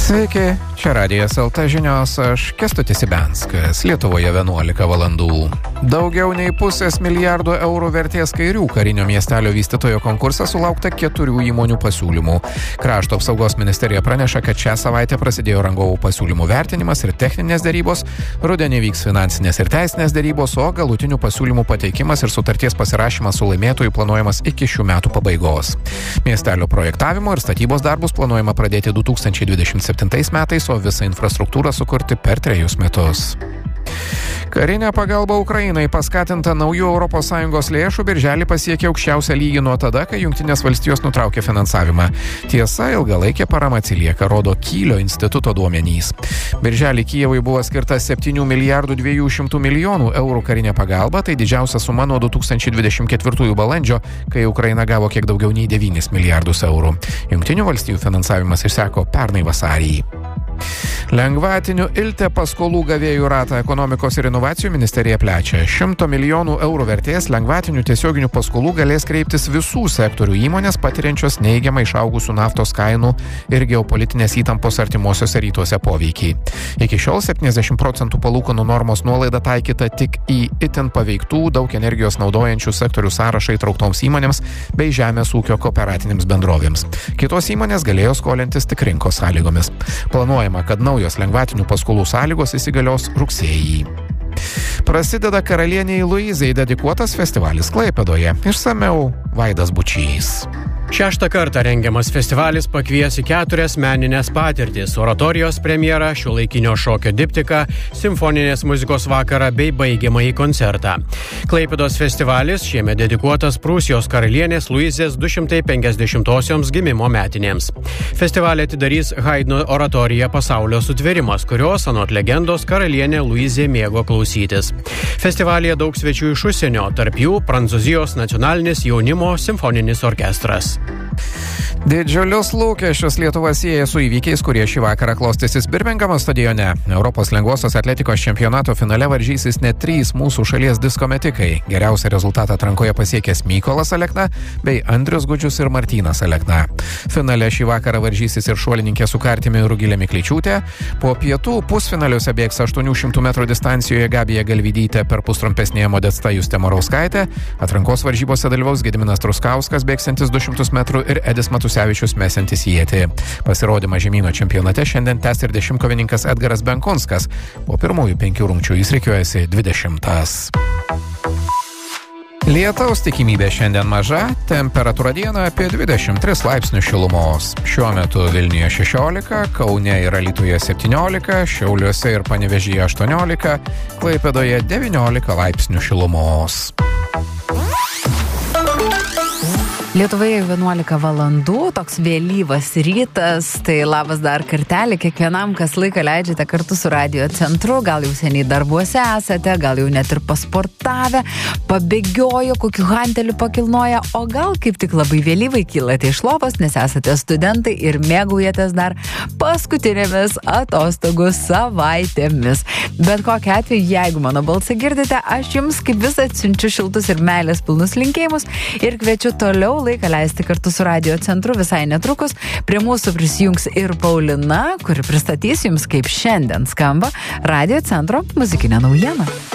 Sveiki, čia Radijas LT žinios, aš Kęstutis Ibenskas, Lietuvoje 11 valandų. Daugiau nei $500 milijardo vertės Kairių karinio miestelio vystytojo konkursą sulaukta 4 įmonių pasiūlymų. Krašto apsaugos ministerija praneša, kad šią savaitę prasidėjo rangovų pasiūlymų vertinimas ir techninės derybos, rudenį vyks finansinės ir teisinės derybos, o galutinių pasiūlymų pateikimas ir sutarties pasirašymas su laimėtoju planuojamas iki šių metų pabaigos. Miestelio projektavimo ir statybos darbus planuojama pradėti 2027 metais, o visą infrastruktūrą sukurti per 3 metus. Karinė pagalba Ukrainai paskatinta naujų ES lėšų birželį pasiekė aukščiausią lygį nuo tada, kai Jungtinės valstijos nutraukė finansavimą. Tiesa, ilgalaikė parama atsilieka, rodo Kylio instituto duomenys. Birželį Kijevui buvo skirta 7 milijardų 200 milijonų eurų karinė pagalba, tai didžiausia suma nuo 2024 balandžio, kai Ukraina gavo kiek daugiau nei 9 milijardus eurų. Jungtinių valstijų finansavimas išseko pernai vasarį. Lengvatinių ILTE paskolų gavėjų ratą ekonomikos ir inovacijų ministerija plečia. 100 milijonų eurų vertės lengvatinių tiesioginių paskolų galės kreiptis visų sektorių įmonės patiriančios neigiamai išaugusių naftos kainų ir geopolitinės įtampos artimuosiuose rytuose poveikį. Iki šiol 70% palūkanų normos nuolaida taikyta tik į itin paveiktų, daug energijos naudojančių sektorių sąrašą įtrauktoms įmonėms bei žemės ūkio kooperatinėms bendrovėms. Kitos įmonės galėjo skolintis tik rinkos sąlygomis. Planuojama, kad naujos lengvatinių paskolų sąlygos įsigalios rugsėjį. Prasideda karalienei Luizai dedikuotas festivalis Klaipėdoje. Išsamiau Vaidas Bučys. 6 kartą rengiamas festivalis pakvies į 4 meninės patirtis – oratorijos premjerą, šiuolaikinio šokio diptiką, simfoninės muzikos vakarą bei baigiamąjį koncertą. Klaipėdos festivalis šiemet dedikuotas Prūsijos karalienės Luizės 250-osioms gimimo metinėms. Festivalį atidarys Haidno oratorija Pasaulio sutvėrimas, kurios anot legendos karalienė Luizė mėgo klausytis. Festivalyje daug svečių iš užsienio, tarp jų Prancūzijos nacionalinis jaunimo simfoninis orkestras. Didžiulius lūkesčius Lietuva sieja su įvykiais, kurie šį vakarą klostysis Birmingamo stadione. Europos lengvosios atletikos čempionato finale varžysis net 3 mūsų šalies diskometikai. Geriausią rezultatą atrankoje pasiekęs Mykolas Alekna bei Andrius Gudžius ir Martynas Alekna. Finale šį vakarą varžysis ir šuolininkė su kartimi Rugilė Mikličiūtė. Po pietų pusfinaliuose bėgs 800 metrų distancijoje Gabija Galvydytė, per pustrumpesnėje Modesta Justė Morauskaitė. Atrankos varžybose dalyvaus Gediminas Truskauskas, bėgsiantis 200 metrų ir Edis Matusevičius mesiantis ietį. Pasirodymą žemyno čempionate šiandien tęs ir 10-kovininkas Edgaras Benkunskas. Po pirmųjų 5 rungčių jis rikiuojasi 20. Lietaus tikimybė šiandien maža, temperatūra dieną apie 23 laipsnių šilumos. Šiuo metu Vilniuje 16, Kaune ir Alytuje 17, Šiauliuose ir Panevėžyje 18, Klaipėdoje 19 laipsnių šilumos. Lietuvoje 11 valandų, toks vėlyvas rytas, tai labas dar kartelį kiekvienam, kas laiką leidžiate kartu su Radio Centru, gal jau seniai darbuose esate, gal jau net ir pasportavę, pabėgiojo, kokiu hanteliu pakilnoja, o gal kaip tik labai vėlyvai kylate iš lovos, nes esate studentai ir mėgaujatės dar paskutinėmis atostogų savaitėmis. Bet kokiu atveju, jeigu mano balsą girdite, aš jums kaip visad siunčiu šiltus ir meilės pilnus linkėjimus ir kviečiu toliau laiką leisti kartu su Radio Centru. Visai netrukus prie mūsų prisijungs ir Paulina, kuri pristatys jums, kaip šiandien skamba Radio Centro muzikinė naujiena.